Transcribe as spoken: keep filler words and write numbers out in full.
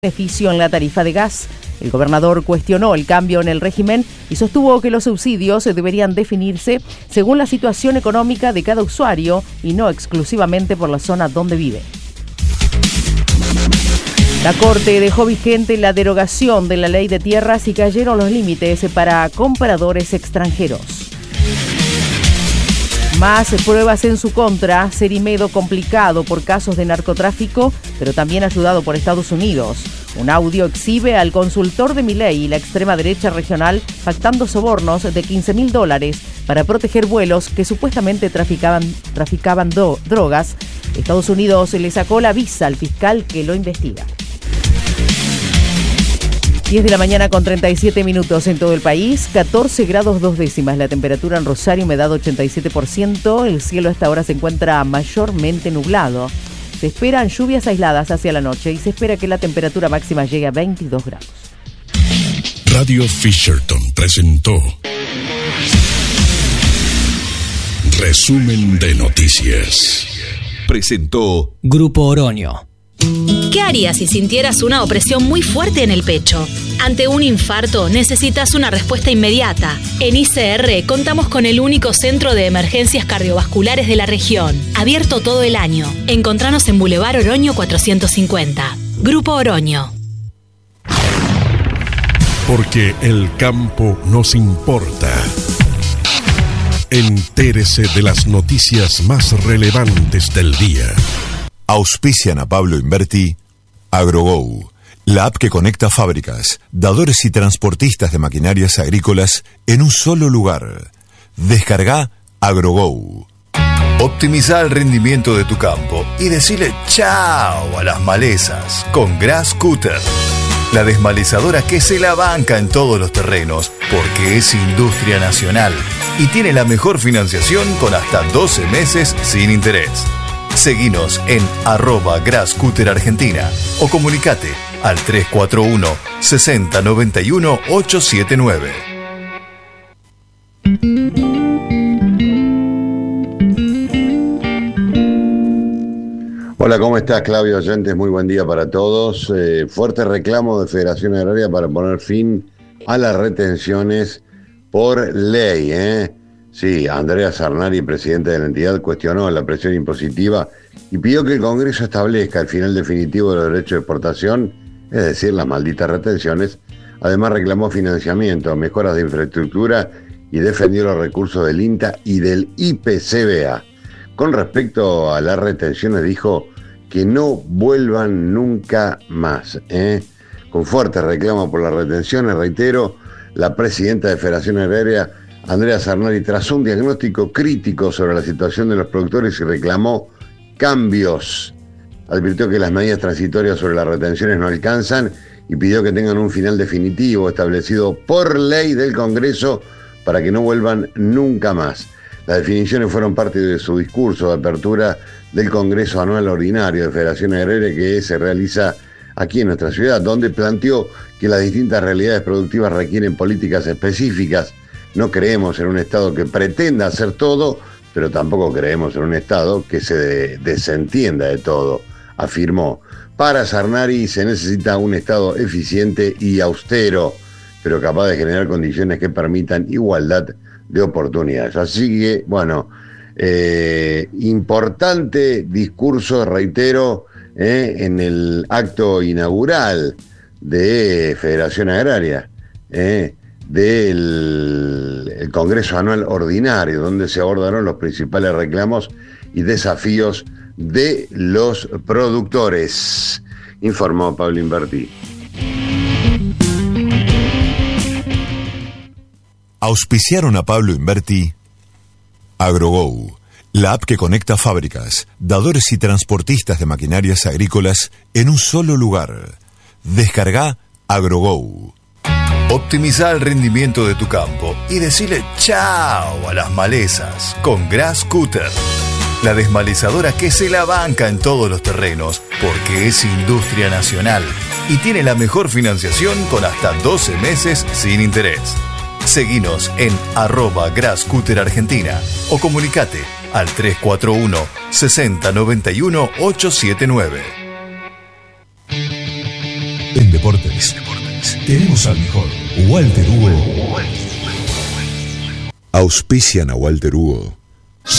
beneficio en la tarifa de gas. El gobernador cuestionó el cambio en el régimen y sostuvo que los subsidios deberían definirse según la situación económica de cada usuario y no exclusivamente por la zona donde vive. La Corte dejó vigente la derogación de la ley de tierras y cayeron los límites para compradores extranjeros. Más pruebas en su contra. Cerimedo complicado por casos de narcotráfico, pero también ayudado por Estados Unidos. Un audio exhibe al consultor de Milei y la extrema derecha regional pactando sobornos de quince mil dólares para proteger vuelos que supuestamente traficaban, traficaban do, drogas. Estados Unidos le sacó la visa al fiscal que lo investiga. diez de la mañana con treinta y siete minutos en todo el país, catorce grados dos décimas la temperatura en Rosario, humedad ochenta y siete por ciento, el cielo a esta hora se encuentra mayormente nublado. Se esperan lluvias aisladas hacia la noche y se espera que la temperatura máxima llegue a veintidós grados. Radio Fisherton presentó Resumen de Noticias. Presentó Grupo Oroño. ¿Qué harías si sintieras una opresión muy fuerte en el pecho? Ante un infarto necesitas una respuesta inmediata. En I C R contamos con el único centro de emergencias cardiovasculares de la región, abierto todo el año. Encontranos en Boulevard Oroño cuatrocientos cincuenta. Grupo Oroño. Porque el campo nos importa. Entérese de las noticias más relevantes del día. Auspician a Pablo Inverti, AgroGo, la app que conecta fábricas, dadores y transportistas de maquinarias agrícolas en un solo lugar. Descarga AgroGo. Optimiza el rendimiento de tu campo y decile chao a las malezas con Grass Cutter, la desmalezadora que se la banca en todos los terrenos porque es industria nacional y tiene la mejor financiación con hasta doce meses sin interés. Seguinos en arroba Grasscutter Argentina o comunicate al tres cuatro uno, sesenta noventa y uno, ochocientos setenta y nueve. Hola, ¿cómo estás, Claudio Oyentes? Muy buen día para todos. Eh, fuerte reclamo de Federación Agraria para poner fin a las retenciones por ley, ¿eh? Sí, Andrea Sarnari, presidente de la entidad, cuestionó la presión impositiva y pidió que el Congreso establezca el final definitivo de los derechos de exportación, es decir, las malditas retenciones. Además reclamó financiamiento, mejoras de infraestructura y defendió los recursos del INTA y del I P C B A. Con respecto a las retenciones, dijo que no vuelvan nunca más, ¿eh? Con fuerte reclamo por las retenciones, reitero, la presidenta de Federación Agraria, Andrea Sarnari, trazó un diagnóstico crítico sobre la situación de los productores y reclamó cambios. Advirtió que las medidas transitorias sobre las retenciones no alcanzan y pidió que tengan un final definitivo establecido por ley del Congreso para que no vuelvan nunca más. Las definiciones fueron parte de su discurso de apertura del Congreso Anual Ordinario de Federación Agraria que se realiza aquí en nuestra ciudad, donde planteó que las distintas realidades productivas requieren políticas específicas. No creemos en un Estado que pretenda hacer todo, pero tampoco creemos en un Estado que se de- desentienda de todo, afirmó. Para Sarnari se necesita un Estado eficiente y austero, pero capaz de generar condiciones que permitan igualdad de oportunidades. Así que, bueno, eh, importante discurso, reitero, eh, en el acto inaugural de Federación Agraria, eh, del el Congreso Anual Ordinario, donde se abordaron los principales reclamos y desafíos de los productores, informó Pablo Inverti. Auspiciaron a Pablo Inverti, AgroGo, la app que conecta fábricas, dadores y transportistas de maquinarias agrícolas en un solo lugar. Descarga AgroGo. Optimiza el rendimiento de tu campo y decile chao a las malezas con Grass Cutter, la desmalezadora que se la banca en todos los terrenos porque es industria nacional y tiene la mejor financiación con hasta doce meses sin interés. Seguinos en arroba Grasscutter Argentina o comunicate al tres cuatro uno, sesenta noventa y uno, ochocientos setenta y nueve. En deportes, tenemos al mejor. Walter Hugo. Auspician a Walter Hugo.